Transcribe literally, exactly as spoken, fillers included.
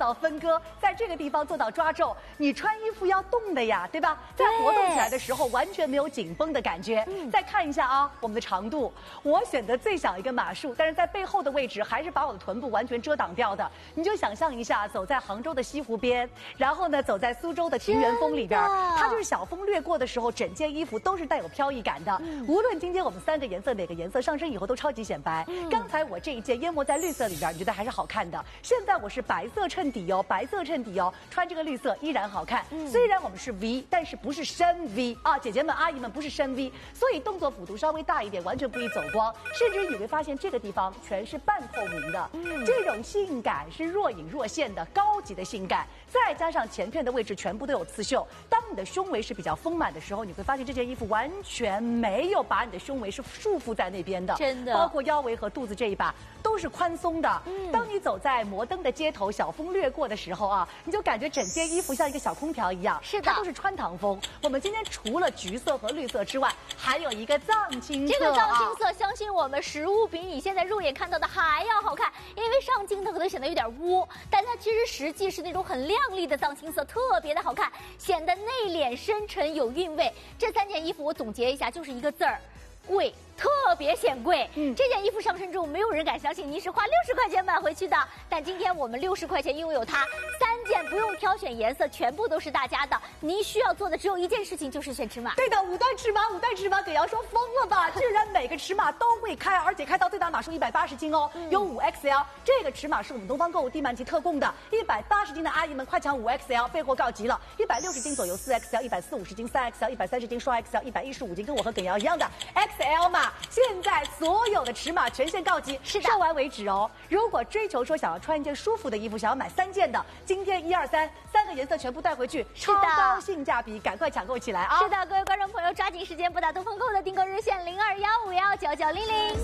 到分割，在这个地方做到抓皱。你穿衣服要动的呀，对吧？在活动起来的时候完全没有紧绷的感觉。嗯、再看一下啊，我们的长度，我选择最小一个码数，但是在背后的位置还是把我的臀部完全遮挡掉的。你就想象一下，走在杭州的西湖边，然后呢，走在苏州的庭园风里边，它就是小风掠过的时候，整件衣服都是带有飘逸感的。嗯、无论今天我们三个颜色哪个颜色上身以后都超级显白。嗯、刚才我这一件淹没在绿色里边，你觉得还是好看的。现在我是白色衬底哦，白色衬底哦，穿这个绿色依然好看。嗯、虽然我们是 V， 但是不是深 V 啊，姐姐们、阿姨们不是深 V， 所以动作幅度稍微大一点，完全不易走光。甚至你会发现这个地方全是半透明的，嗯、这种性感是若隐若现的高级的性感。再加上前片的位置全部都有刺绣，当你的胸围是比较丰满的时候，你会发现这件衣服完全没有把你的胸围是束缚在那边的， 真的， 包括腰围和肚子这一把都是宽松的。嗯、当你走在摩登的街头，小风掠过的时候啊，你就感觉整件衣服像一个小空调一样， 是的， 它都是穿堂风。我们今天除了橘色和绿色之外，还有一个藏青色、啊。 这个藏青色，相信我们实物比你现在肉眼看到的还要好看，因为上镜它可能显得有点污，但它其实实际是那种很亮丽的藏青色，特别的好看，显得内敛深沉有韵味。这三件衣服我总结一下，就是一个字儿：贵。特别显贵，嗯，这件衣服上身之后，没有人敢相信您是花六十块钱买回去的。但今天我们六十块钱拥有它，三件不用挑选颜色，全部都是大家的。您需要做的只有一件事情，就是选尺码。 对的，五段尺码，五段尺码，葛瑶说疯了吧？居然每个尺码都会开，而且开到最大码数一百八十斤哦，嗯、有五 X L。这个尺码是我们东方购物地漫集特供的，一百八十斤的阿姨们快抢五 X L， 备货告急了。一百六十斤左右四 X L， 一百四五十斤三 X L， 一百三十斤双 X L， 一百一十五斤跟我和葛瑶一样的 X L 码。现在所有的尺码全线告急， 是的， 售完为止哦。如果追求说想要穿一件舒服的衣服，想要买三件的，今天一二三三个颜色全部带回去，超高性价比，赶快抢购起来啊！ 是的，各位观众朋友，抓紧时间拨打东方购的订购热线零二幺五幺九九零零。